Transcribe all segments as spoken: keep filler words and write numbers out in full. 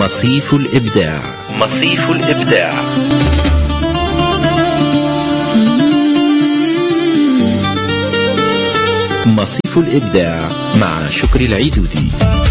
مصيف الإبداع. مصيف الإبداع. مصيف الإبداع مع شكري العيدودي.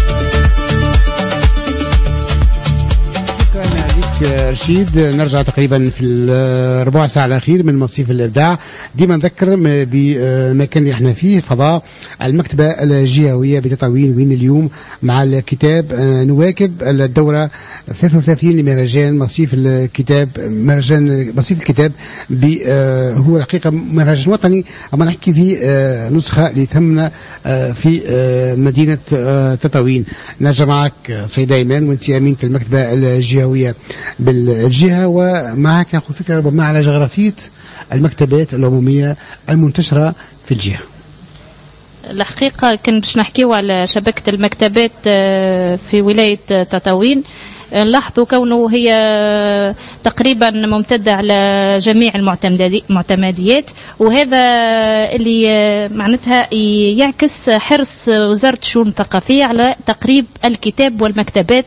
رشيد، نرجع تقريبا في الربع ساعة الأخير من مصيف الإبداع. ديما نذكر بمكان اللي احنا فيه، فضاء المكتبة الجهوية بتطاوين، وين اليوم مع الكتاب نواكب الدورة ثلاثة وثلاثين لمهرجان مصيف الكتاب. مهرجان مصيف الكتاب هو الحقيقة مهرجان وطني، أما نحكي فيه نسخة اللي تمنا في مدينة تطاوين. نرجع معك سيدة إيمان، وانت أمينة المكتبة الجهوية بالجهة، ومعك ناخذ فكرة ربما على جغرافية المكتبات العمومية المنتشرة في الجهة. الحقيقة كان باش نحكيو على شبكة المكتبات في ولاية تطاوين. نلاحظوا كونه هي تقريبا ممتدة على جميع المعتمديات، وهذا اللي معناتها يعكس حرص وزارة الشؤون الثقافية على تقريب الكتاب والمكتبات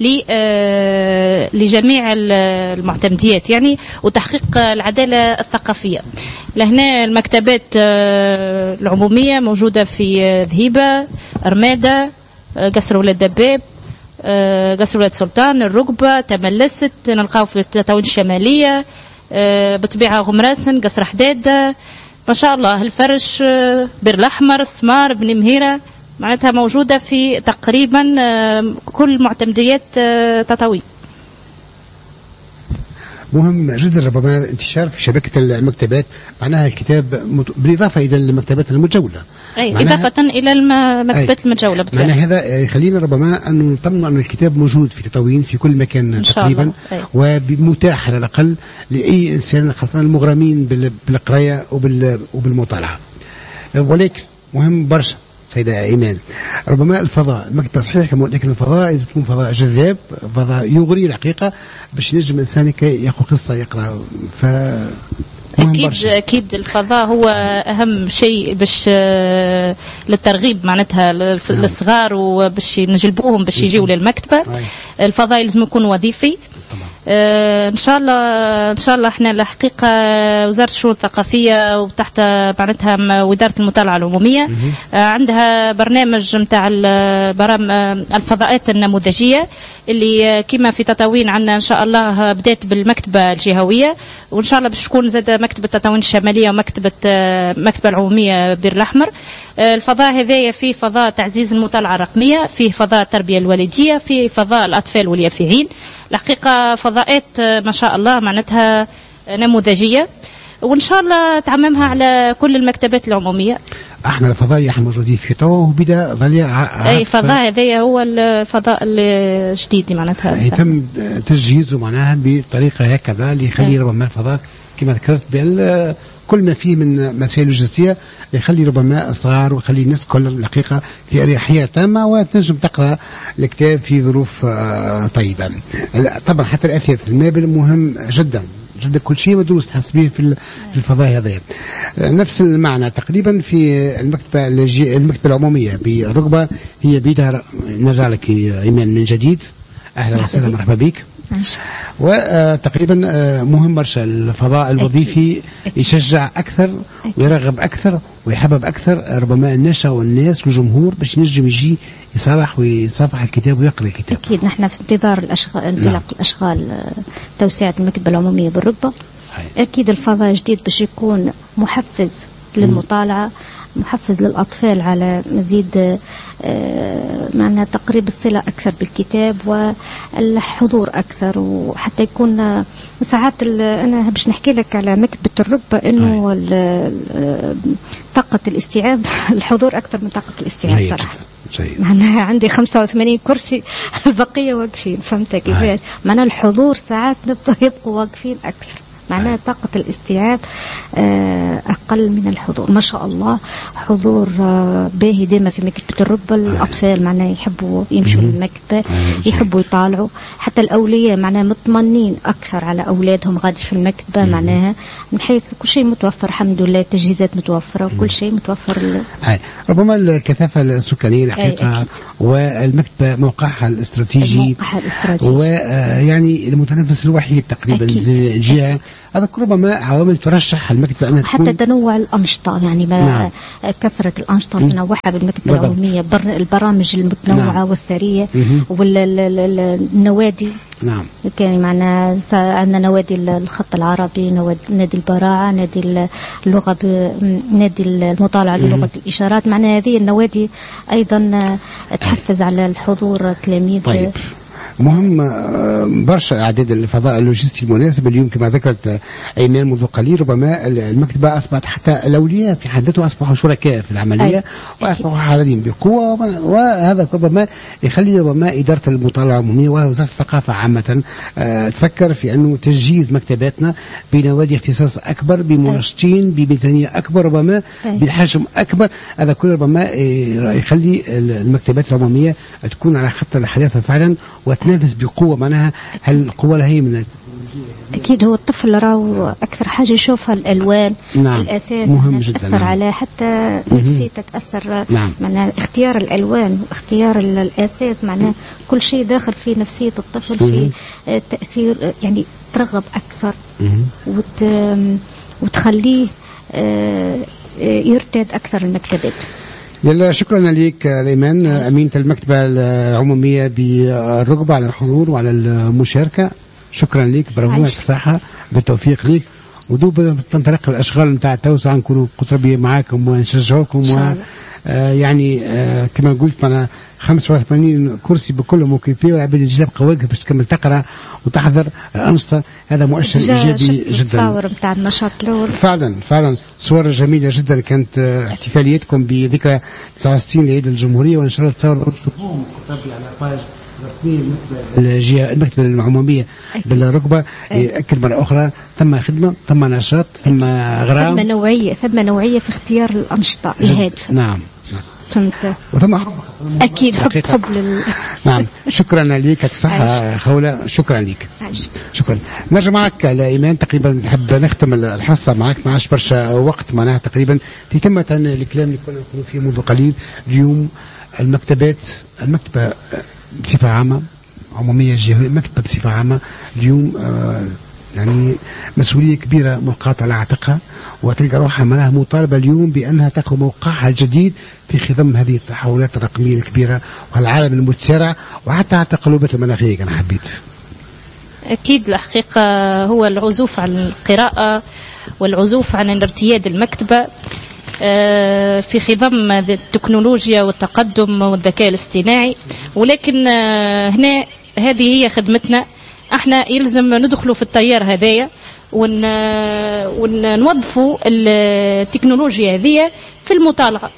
لجميع المعتمديات يعني، وتحقيق العدالة الثقافية. لهنا المكتبات العمومية موجودة في ذهيبة، رمادة، قصر ولاد دباب، قصر ولاد سلطان، الرقبة، تملست، نلقاو في تطاوين الشمالية، بطبيعة غمراسن، قصر حداد، ما شاء الله، الفرش، بير الأحمر، السمار، بن مهيرة، معناتها موجودة في تقريبا كل معتمديات تطاوين. مهم جدا ربما انتشار في شبكة المكتبات، معناها الكتاب بالإضافة إلى المكتبات المتجولة، أي إضافة إلى المكتبات المتجولة. معنى هذا يخلينا ربما أن نطمن أن الكتاب موجود في تطاوين في كل مكان تقريبا، ومتاح على الأقل لأي إنسان، خاصة المغرمين بالقراية وبالمطالعة. ولكن مهم برشا سيدة إيمان، ربما الفضاء المكتبة صحيح، لكن الفضاء لازم يكون فضاء جذاب، فضاء يغري الحقيقة باش ينجم الإنسان يأخذ قصة يقرأ. ف أكيد برشا. أكيد الفضاء هو أهم شيء باش للترغيب معناتها للصغار، وباش نجلبوهم باش يجيوا للمكتبة. الفضاء لازم يكون وظيفي. آه ان شاء الله ان شاء الله احنا الحقيقه وزاره الشؤون الثقافيه وتحت معناتها واداره المطالعه العموميه آه عندها برنامج نتاع الفضاءات النموذجيه اللي كما في تطاوين عندنا ان شاء الله بدات بالمكتبه الجهويه، وان شاء الله باش تكون زاد مكتبه تطاوين الشماليه ومكتبه المكتبه العموميه بير الاحمر. آه الفضاء هذايا فيه فضاء تعزيز المطالعه الرقميه، فيه فضاء التربيه الوالديه، فيه فضاء الاطفال واليافعين. الحقيقه فضاءات ما شاء الله معناتها نموذجيه، وان شاء الله تعممها على كل المكتبات العموميه. احنا الفضاء احنا موجودين في تو وبدا ضليع اي فضاء هذايا هو الفضاء الجديد معناتها يتم تجهيزه معناها بطريقه هكذا اللي يخلي ربما الفضاء كما ذكرت بال كل ما فيه من مسائل لوجستية يخلي ربما الصغار ويخلي الناس كل الحقيقة في أريحية تامة، وتنجم تقرأ الكتاب في ظروف طيبة. طبعا حتى الأثاث المابل مهم جدا جدا، كل شيء مدروس تحس به في الفضاء هذا. نفس المعنى تقريبا في المكتبة المكتبة العمومية بالرقبة، هي بيدها. نرجع لك إيمان من جديد، أهلا وسهلا، مرحبا بك. وتقريبا مهم برشا الفضاء الوظيفي، يشجع أكثر ويرغب أكثر ويحبب أكثر ربما النشا والناس والجمهور باش ينجم يجي يصالح ويصافح الكتاب ويقرأ الكتاب. أكيد نحن في انتظار الأشغال، انطلاق الأشغال توسعة المكتبة العمومية بالرقبة. أكيد الفضاء جديد باش يكون محفز للمطالعة، محفز للأطفال على مزيد معناها تقريب الصلة أكثر بالكتاب والحضور أكثر، وحتى يكون ساعات. أنا باش نحكي لك على مكتبة الرقبة إنه طاقة الاستيعاب الحضور أكثر من طاقة الاستيعاب صراحة. معناها عندي خمسة وثمانين كرسي البقية واقفين، فهمت كيفاش؟ معناها الحضور ساعات نبقى يبقوا واقفين أكثر معناها طاقة الاستيعاب أقل من الحضور. ما شاء الله حضور باهي دائما في مكتبة الركبة. الأطفال معناها يحبوا يمشوا للمكتبة، يحبوا يطالعوا، حتى الأولياء معناها مطمنين أكثر على أولادهم غادي في المكتبة، معناها من حيث كل شيء متوفر الحمد لله، التجهيزات متوفرة وكل شيء متوفر. ربما الكثافة السكانية الحقيقة والمكتبة موقعها الاستراتيجي، موقعها الاستراتيجي ويعني المتنفس الوحيد تقريبا للجهة. هذا ربما عوامل ترشح المكتبة أنها حتى تنوع الأنشطة، يعني نعم. كثرة الأنشطة المنوعة بالمكتبة العمومية، البرامج المتنوعة نعم. والثرية والنوادي. نعم. كان معنا عندنا نوادي الخط العربي، نادي البراعة، نادي اللغة، نادي المطالعة بلغة الإشارات. معنا هذه النوادي أيضا تحفز على الحضور التلاميذ. طيب. مهم برشا اعداد الفضاء اللوجستي المناسب اليوم كما ذكرت ايمان منذ قليل. ربما المكتبه اصبحت حتى الاولياء في حد ذاتهم اصبحوا شركاء في العمليه واصبحوا حاضرين بقوه، وهذا ربما يخلي ربما اداره المطالعه العموميه ووزاره الثقافه عامه تفكر في انه تجهيز مكتباتنا بنوادي اختصاص اكبر، بمنشطين، بميزانيه اكبر، ربما بحجم اكبر. هذا كله ربما يخلي المكتبات العموميه تكون على خط الحداثه فعلا وتنافس بقوة. معناها هل القوة لهي من أكيد هو الطفل راهو أكثر حاجة يشوفها الألوان. نعم. الآثاث مهم جدا. تأثر نعم. على حتى نفسيته تأثر. نعم. معناها اختيار الألوان واختيار الآثاث، معناها كل شيء داخل في نفسية الطفل في تأثير، يعني ترغب أكثر وت... وتخليه يرتاد أكثر المكتبات. يلا شكرا لك ايمان امينه المكتبه العموميه بالركبه على الحضور وعلى المشاركه. شكرا لك، برافو الصحه، بالتوفيق لك، ودوب تنطلق الاشغال نتاع التوسعه، نكونوا قطربيه معاكم ونشجعوكم و آه يعني آه كما قلت انا خمسة وثمانين كرسي بكلهم مكيفين، والعباد الجلاب قواقف باش تكمل تقرا وتحضر الانشطه. هذا مؤشر ايجابي جدا. التصاور نتاع النشاط الاول فعلا فعلا صور جميله جدا. كانت آه احتفاليتكم بذكرى تسعة وستين لعيد الجمهوريه، وان شاء الله تصور تشوفوهم على باج رسميه الجهه المكتبه العموميه بالركبه. ياكد مره اخرى ثم خدمه، ثم نشاط، ثم غرام، ثم نوعيه، ثم نوعيه في اختيار الانشطه الهادفه. نعم. فهمت. وثم حب اكيد حب حب لل... نعم. شكرا لك، الصحه خوله، شكرا لك. شكرا. نرجع معك لايمان، تقريبا نحب نختم الحصه معك، ما عادش برشا وقت معناها تقريبا تتمه الكلام اللي كنا نقولوا فيه منذ قليل. اليوم المكتبات، المكتبه بصفه عامه عموميه جهويه، المكتبه بصفه عامه اليوم آه يعني مسؤوليه كبيره ملقاة على عاتقها، وتلقى روحها معناها مطالبه اليوم بانها تاخذ موقعها الجديد في خضم هذه التحولات الرقميه الكبيره والعالم المتسارع، وحتى التقلبات المناخيه. كان حبيت اكيد الحقيقه هو العزوف عن القراءه والعزوف عن ارتياد المكتبه في خضم التكنولوجيا والتقدم والذكاء الاصطناعي. ولكن هنا هذه هي خدمتنا، احنا يلزم ندخلوا في التيار هذايا ون ونوظفوا التكنولوجيا هذه في المطالعه.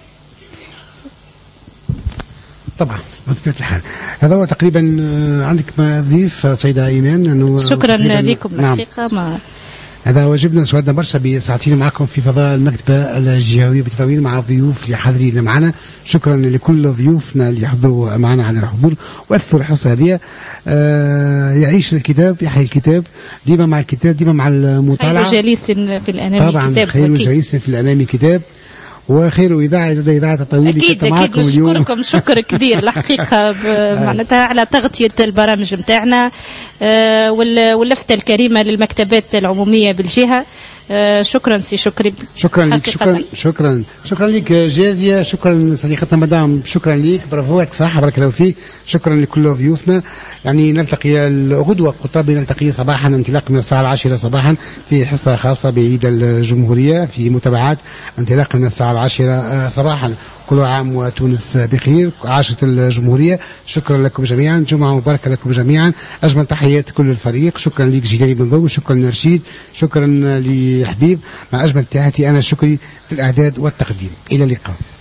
طبعا بطبيعة الحال. هذا هو تقريبا. عندك ما تضيف سيدة إيمان؟ أنه شكرا لكم الحقيقة. ما هذا واجبنا، سعدنا برشا بساعتين معكم في فضاء المكتبة الجهوية بالتطوير مع الضيوف اللي حاضرين معنا. شكرا لكل ضيوفنا اللي حضروا معنا على الحضور وأثروا الحصة هذه. آه يعيش الكتاب، يحيي الكتاب، ديما مع الكتاب، ديما مع المطالعة. خير جليس في الأنام طبعا كتاب. خير جليس في الأنام كتاب، وخير إذاعة إذاعة الطويل. أكيد أكيد نشكركم شكر كبير الحقيقة معناتها على تغطية البرامج متاعنا واللفتة الكريمة للمكتبات العمومية بالجهة. شكرا سي شكري. شكرا لك. شكرا شكرا شكرا لك جازية. شكرا صديقتنا مدام. شكرا لك، برافو عليك، صح، بارك الله فيك. شكرا لكل ضيوفنا. يعني نلتقي الغدوة قطربي، نلتقي صباحا انطلاق من الساعة العاشرة صباحا في حصة خاصة بعيد الجمهورية، في متابعات انطلاق من الساعة العاشرة صباحا. كل عام وتونس بخير، عاشت الجمهورية. شكرا لكم جميعا، جمعة مباركة لكم جميعا. أجمل تحيات كل الفريق. شكرا لك جيلاني بن ضو، شكرا لرشيد، شكرا لحبيب، مع أجمل تحياتي أنا شكري في الإعداد والتقديم. إلى اللقاء.